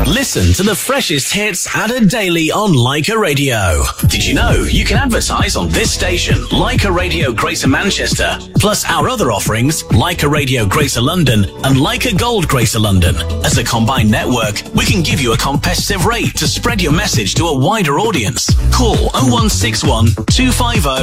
Listen to the freshest hits added daily on Leica Radio. Did you know you can advertise on this station, Leica Radio Greater Manchester, plus our other offerings, Leica Radio Greater London and Leica Gold Greater London. As a combined network, we can give you a competitive rate to spread your message to a wider audience. Call 0161 250